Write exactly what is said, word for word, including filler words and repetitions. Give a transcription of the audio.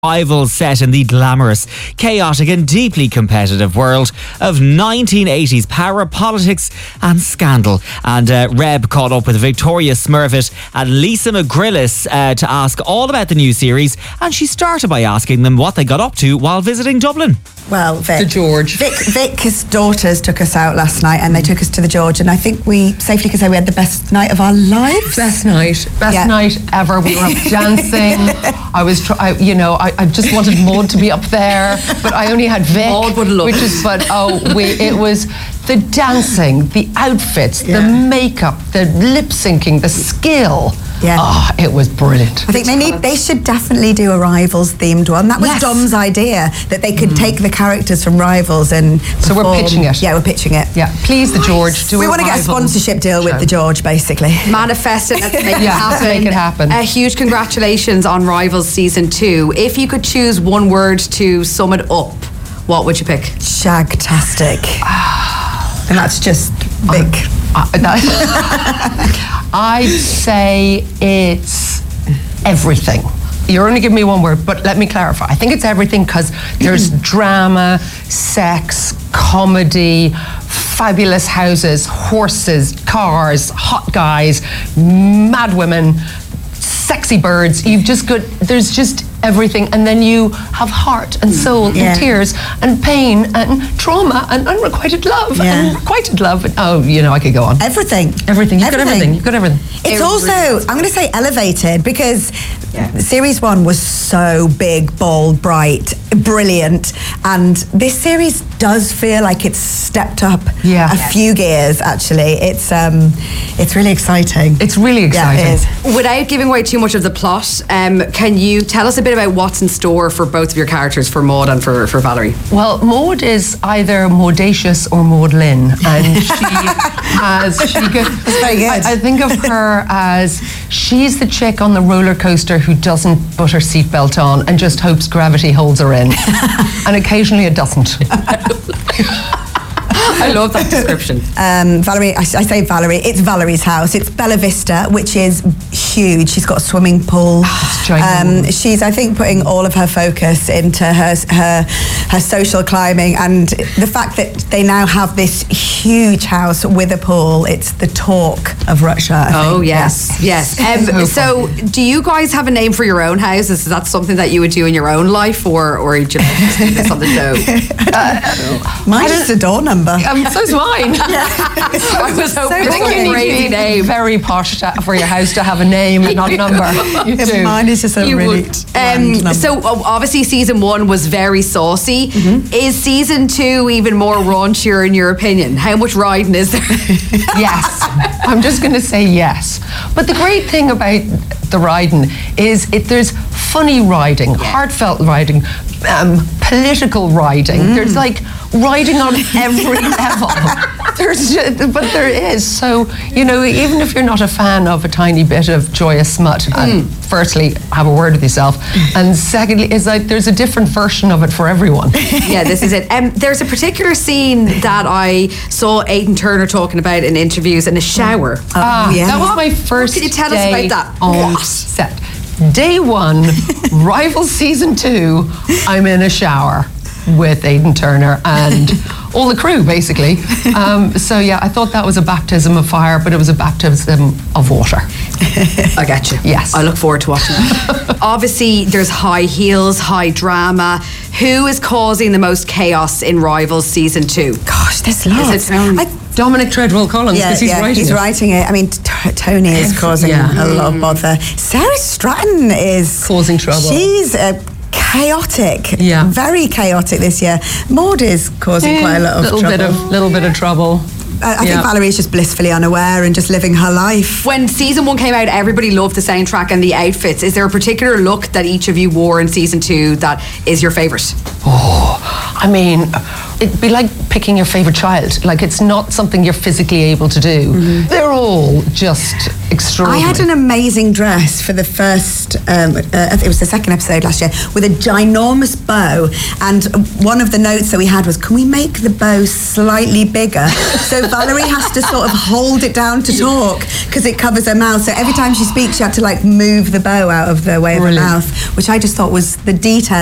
Rivals set in the glamorous, chaotic and deeply competitive world of nineteen eighties power, politics and scandal. And uh, Reb caught up with Victoria Smurfit and Lisa McGrillis uh, to ask all about the new series, and she started by asking them what they got up to while visiting Dublin. Well, Vic, the George. Vic, Vic's daughters took us out last night and they took us to the George, and I think we safely can say we had the best night of our lives. Best night. Best Yeah. night ever. We were up dancing. I was, try- I, you know, I, I just wanted Maud to be up there, but I only had Vic. Maud would love Which it. is, but oh, we, it was the dancing, the outfits, Yeah. the makeup, the lip syncing, the skill. Yeah. Oh, it was brilliant. I think they need. They should definitely do a Rivals themed one. That was Yes. Dom's idea, that they could take the characters from Rivals and So we're perform- pitching it. Yeah, we're pitching it. Yeah, please, the George. Do We a want to get a rival sponsorship deal with show. the George, basically. Manifest it, let's make it Yeah, happen. let's make it happen. A huge congratulations on Rivals Season two. If you could choose one word to sum it up, what would you pick? Shagtastic. And that's just Vic. Uh, that- I'd say it's everything. You're only giving me one word, but let me clarify. I think it's everything because there's drama, sex, comedy, fabulous houses, horses, cars, hot guys, mad women, sexy birds. You've just got, there's just everything. And then you have heart and soul Yeah. and tears and pain and trauma and unrequited love Yeah. and requited love. And, oh, you know, I could go on. Everything. Everything. You've got everything. You've got everything. It's It also, really I'm going to say elevated, because series one was so big, bold, bright, brilliant, and this series does feel like it's stepped up Yeah. a few gears. Actually, it's um, it's really exciting. It's really exciting. Yeah, it is. Without giving away too much of the plot, um, can you tell us a bit about what's in store for both of your characters, for Maud and for, for Valerie? Well, Maud is either Maudacious or Maudlin, and she has. She go, very good. I, I think of her as she's the chick on the roller coaster who doesn't put her seatbelt on and just hopes gravity holds her in, and occasionally it doesn't. I love that description. Um, Valerie, I, I say Valerie, it's Valerie's house. It's Bella Vista, which is huge. She's got a swimming pool. It's ginormous. Um, she's, I think, putting all of her focus into her, her her social climbing, and the fact that they now have this huge house with a pool. It's the talk of Russia. I Oh think. yes, yes. Um, so, do you guys have a name for your own houses? Is that something that you would do in your own life, or or you just do this on the show? Mine's just a door number. Um, so's mine. I was hoping So for boring. a You need to crazy be name. very posh to, for your house to have a name and not a number. You Yeah, do. mine is just a You really would. bland Um, number. so uh, obviously season one was very saucy. Mm-hmm. Is season two even more raunchier in your opinion? How much riding is there? Yes. I'm just going to say yes. But the great thing about the riding is it there's funny riding, heartfelt riding, um, political riding. Mm. There's like riding on every level. There's, but there is. So, you know, even if you're not a fan of a tiny bit of joyous smut, and firstly, have a word with yourself, and secondly, is like there's a different version of it for everyone. Yeah, this is it. Um, there's a particular scene that I saw Aidan Turner talking about in interviews in a shower. Ah, yeah. that was my first Can you tell us day about that? on What? set. Day one, Rival Season two, I'm in a shower with Aidan Turner and all the crew, basically. Um, so yeah, I thought that was a baptism of fire, but it was a baptism of water. I get you. Yes. I look forward to watching it. Obviously, there's high heels, high drama. Who is causing the most chaos in Rivals Season two? Gosh, there's lots. Tony? I- Dominic Treadwell Collins, Yeah, because he's yeah, writing he's it. writing it. I mean, t- Tony is causing Yeah. a lot of bother. Sarah Stratton is Causing trouble. She's uh, chaotic. Yeah. Very chaotic this year. Maud is causing quite a lot of little trouble. bit of little bit of trouble. I, I Yeah. think Valerie's just blissfully unaware and just living her life. When season one came out, everybody loved the soundtrack and the outfits. Is there a particular look that each of you wore in season two that is your favourite? Oh, I mean, it'd be like picking your favourite child. Like, it's not something you're physically able to do. Mm-hmm. They're all just extraordinary. I had an amazing dress for the first, um, uh, it was the second episode last year, with a ginormous bow. And one of the notes that we had was, can we make the bow slightly bigger? So Valerie has to sort of hold it down to talk because it covers her mouth. So every time she speaks, she had to like move the bow out of the way of Brilliant. her mouth, which I just thought was the detail